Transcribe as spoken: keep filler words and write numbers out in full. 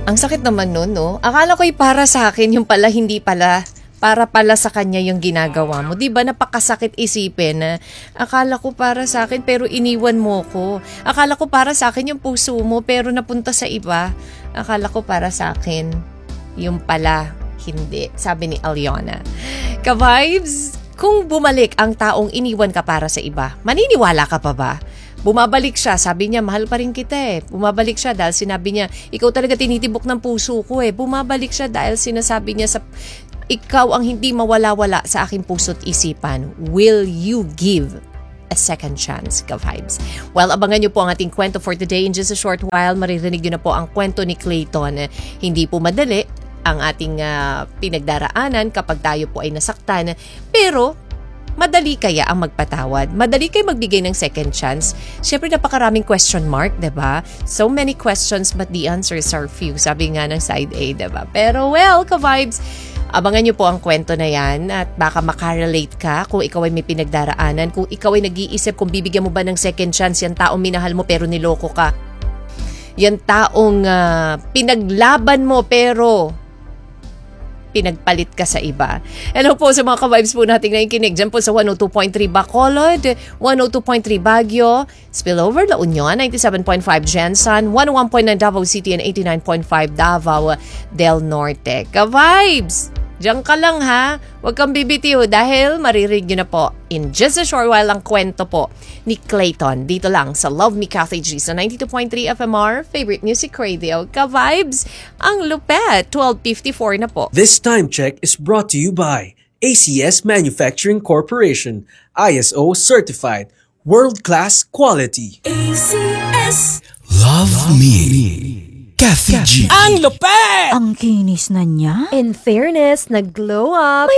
Ang sakit naman nun, no? Akala ko'y para sa akin, yung pala hindi pala. Para pala sa kanya yung ginagawa mo. Di ba napakasakit isipin na akala ko para sa akin pero iniwan mo ko. Akala ko para sa akin yung puso mo pero napunta sa iba. Akala ko para sa akin yung pala hindi. Sabi ni Aliona. Ka-vibes, kung bumalik ang taong iniwan ka para sa iba, maniniwala ka pa ba? Bumabalik siya, sabi niya, mahal pa rin kita eh. Bumabalik siya dahil sinabi niya, ikaw talaga tinitibok ng puso ko eh. Bumabalik siya dahil sinasabi niya sa, ikaw ang hindi mawala-wala sa aking puso't isipan. Will you give a second chance, ka-vibes? Well, abangan niyo po ang ating kwento for today. In just a short while, maririnig niyo na po ang kwento ni Clayton. Hindi po madali ang ating uh, pinagdaraanan kapag tayo po ay nasaktan. Pero, madali kaya ang magpatawad? Madali kayo magbigay ng second chance? Siyempre, napakaraming question mark, diba? So many questions but the answers are few. Sabi nga ng side A, diba? Pero well, ka-vibes, abangan nyo po ang kwento na yan at baka makarelate ka kung ikaw ay may pinagdaraanan, kung ikaw ay nag-iisip kung bibigyan mo ba ng second chance yan taong minahal mo pero niloko ka. Yan taong uh, pinaglaban mo pero pinagpalit ka sa iba. Hello po sa mga ka-vibes po natin na ikinig dyan po sa one oh two point three Bacolod, one oh two point three Baguio, Spillover La Union, ninety-seven point five Jensen, one oh one point nine Davao City and eighty-nine point five Davao del Norte. Ka-vibes! Diyan ka lang ha. Huwag kang bibitiw dahil maririnig nyo na po in just a short while ang kwento po ni Clayton. Dito lang sa Love Me Catholic G sa ninety-two point three F M R, Favorite Music Radio. Ka-vibes, ang lupet, twelve fifty-four na po. This time check is brought to you by A C S Manufacturing Corporation, I S O certified, world-class quality. A C S Love Me Kathy G. Ang lupet! Ang kinis na niya. In fairness, nag-glow up.